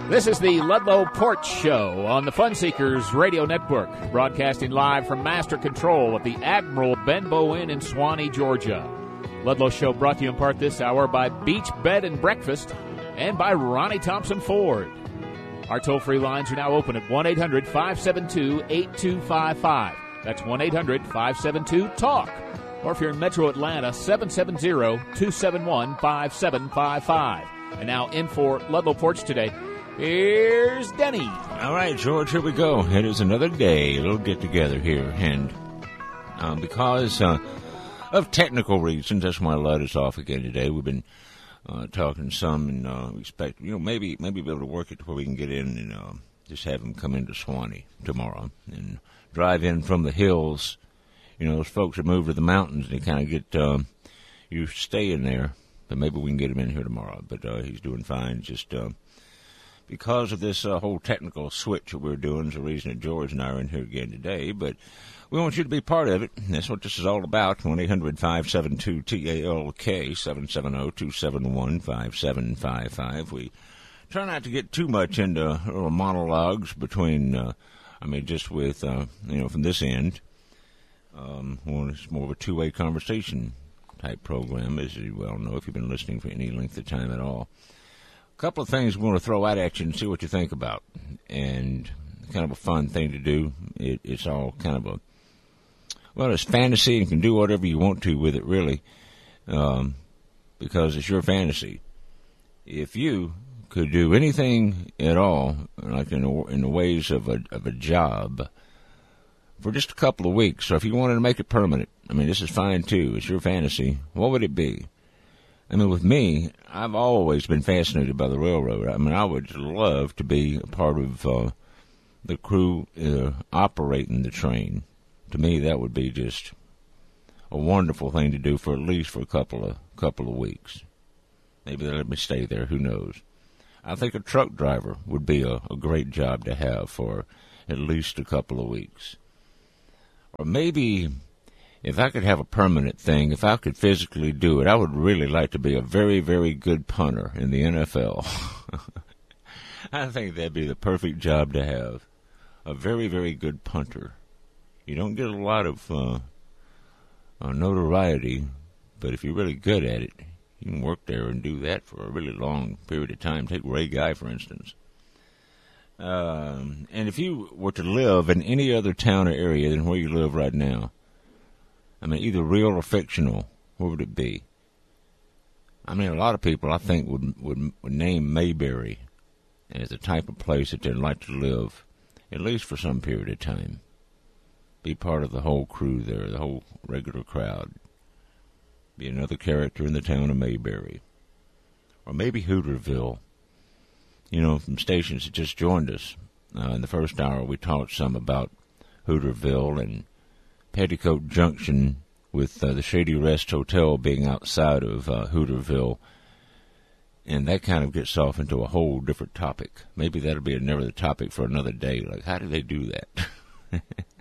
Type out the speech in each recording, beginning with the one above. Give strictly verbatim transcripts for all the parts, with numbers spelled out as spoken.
This is the Ludlow Porch Show on the Fun Seekers Radio Network, broadcasting live from Master Control at the Admiral Benbow Inn in Swanee, Georgia. Ludlow Show brought to you in part this hour by Beach Bed and Breakfast and by Ronnie Thompson Ford. Our toll-free lines are now open at one eight hundred five seven two eight two five five. That's one eight hundred five seven two TALK. Or if you're in Metro Atlanta, seven seven zero two seven one five seven five five. And now in for Ludlow Porch today, here's Denny. All right, George, here we go. It is another day, a little get-together here. And uh, because uh, of technical reasons, that's why Lud is off again today. We've been uh, talking some and uh, expect, you know, maybe maybe be able to work it to where we can get in and uh, just have him come into Swanee tomorrow and drive in from the hills. You know, those folks that move to the mountains, they kind of get uh, used to staying there. But maybe we can get him in here tomorrow. But uh, he's doing fine. Just uh, because of this uh, whole technical switch that we're doing is the reason that George and I are in here again today. But we want you to be part of it. That's what this is all about. one eight hundred five seven two T A L K, seven seven zero two seven one five seven five five. We try not to get too much into little monologues between, uh, I mean, just with, uh, you know, from this end. Um, well, it's more of a two-way conversation type program, as you well know if you've been listening for any length of time at all. A couple of things we want to throw out at you and see what you think about. And kind of a fun thing to do. It, it's all kind of a, well, it's fantasy and you can do whatever you want to with it, really, um, because it's your fantasy. If you could do anything at all, like in the, in the ways of a, of a job, for just a couple of weeks, so if you wanted to make it permanent, I mean, this is fine, too. It's your fantasy. What would it be? I mean, with me, I've always been fascinated by the railroad. I mean, I would love to be a part of uh, the crew uh, operating the train. To me, that would be just a wonderful thing to do for at least for a couple of couple of weeks. Maybe they'll let me stay there. Who knows? I think a truck driver would be a, a great job to have for at least a couple of weeks. Or maybe if I could have a permanent thing, if I could physically do it, I would really like to be a very, very good punter in the N F L. I think that'd be the perfect job to have. A very, very good punter. You don't get a lot of uh, uh, notoriety, but if you're really good at it, you can work there and do that for a really long period of time. Take Ray Guy, for instance. Um, and if you were to live in any other town or area than where you live right now, I mean, either real or fictional, where would it be? I mean, a lot of people, I think, would would, would name Mayberry as the type of place that they'd like to live, at least for some period of time. Be part of the whole crew there, the whole regular crowd. Be another character in the town of Mayberry. Or maybe Hooterville. You know, from stations that just joined us. Uh, in the first hour, we talked some about Hooterville and Petticoat Junction with uh, the Shady Rest Hotel being outside of uh, Hooterville. And that kind of gets off into a whole different topic. Maybe that'll be another topic for another day. Like, how do they do that?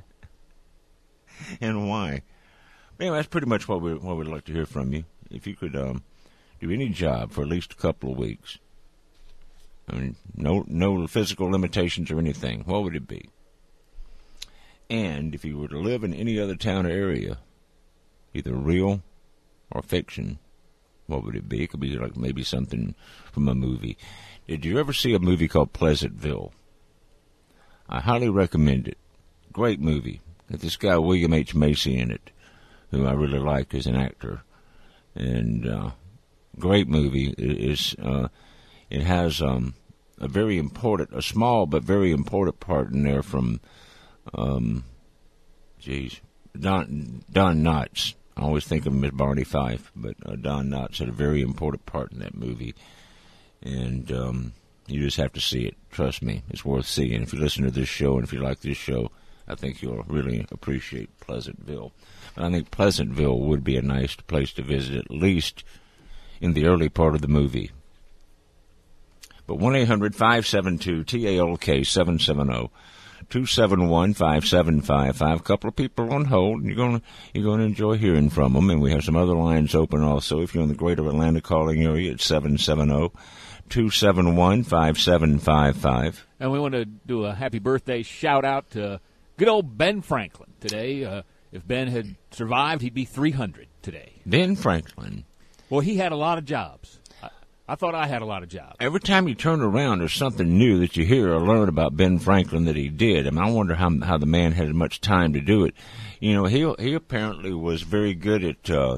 And why? Anyway, that's pretty much what, we, what we'd like to hear from you. If you could um, do any job for at least a couple of weeks. I mean, no no physical limitations or anything. What would it be? And if you were to live in any other town or area, either real or fiction, what would it be? It could be like maybe something from a movie. Did you ever see a movie called Pleasantville? I highly recommend it. Great movie. Got this guy William H. Macy in it, who I really like as an actor. And uh, great movie. It is... Uh, It has um, a very important, a small but very important part in there from, um, geez, Don, Don Knotts. I always think of him as Barney Fife, but uh, Don Knotts had a very important part in that movie. And um, you just have to see it. Trust me, it's worth seeing. If you listen to this show and if you like this show, I think you'll really appreciate Pleasantville. But I think Pleasantville would be a nice place to visit, at least in the early part of the movie. But one eight hundred five seven two T A L K, seven seven zero two seven one, five seven five five. A couple of people on hold, and you're going to you're going to enjoy hearing from them. And we have some other lines open also. If you're in the greater Atlanta calling area, it's seven seven zero, two seven one, five seven five five. And we want to do a happy birthday shout-out to good old Ben Franklin today. Uh, if Ben had survived, he'd be three hundred today. Ben Franklin. Well, he had a lot of jobs. I, I thought I had a lot of jobs. Every time you turn around, there's something new that you hear or learn about Ben Franklin that he did. I mean, I wonder how how the man had much time to do it. You know, he he apparently was very good at uh,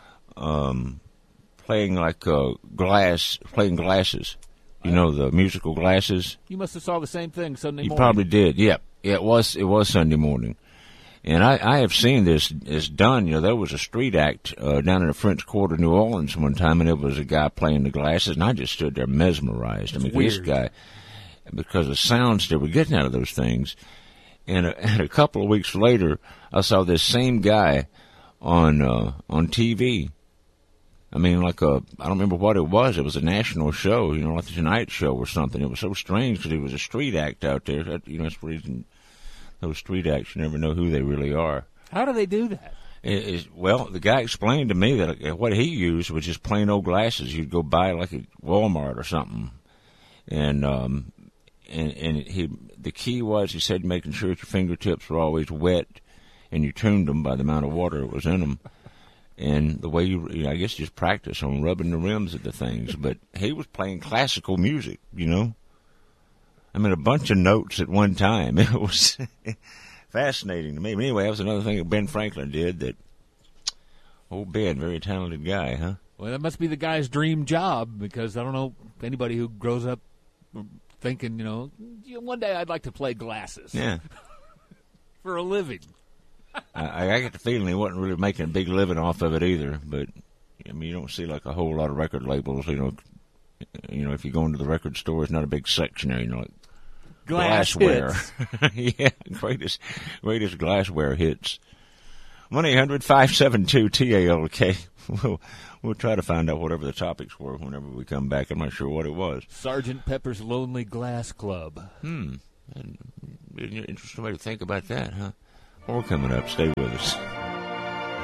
um, playing like uh, glass, playing glasses. You know, the musical glasses. You must have saw the same thing Sunday you morning. You probably did. Yep. Yeah, it was. It was Sunday morning. And I, I have seen this is done. You know, there was a street act uh, down in the French Quarter, New Orleans, one time, and it was a guy playing the glasses, and I just stood there mesmerized. I mean, weird. This guy, because the sounds they were getting out of those things. And a, and a couple of weeks later, I saw this same guy on uh, on T V. I mean, like a, I don't remember what it was. It was a national show, you know, like the Tonight Show or something. It was so strange because it was a street act out there. That, you know, that's the reason those street acts, you never know who they really are. How do they do that? It is, well, the guy explained to me that what he used was just plain old glasses you'd go buy like at Walmart or something. And, um, and, and he, the key was, he said, making sure that your fingertips were always wet and you tuned them by the amount of water that was in them. And the way you, you know, I guess just practice on rubbing the rims of the things. But he was playing classical music, you know. I mean, a bunch of notes at one time. It was fascinating to me. But anyway, that was another thing that Ben Franklin did that, old Ben, very talented guy, huh? Well, that must be the guy's dream job because I don't know anybody who grows up thinking, you know, one day I'd like to play glasses. Yeah. For a living. I, I get the feeling he wasn't really making a big living off of it either. But, I mean, you don't see like a whole lot of record labels, you know. You know, if you go into the record store, it's not a big section there, you know, like Glass glassware. Yeah, greatest greatest glassware hits. one eight hundred five seven two T A L K. We'll, we'll try to find out whatever the topics were whenever we come back. I'm not sure what it was. Sergeant Pepper's Lonely Glass Club. Hmm. An interesting way to think about that, huh? More coming up. Stay with us.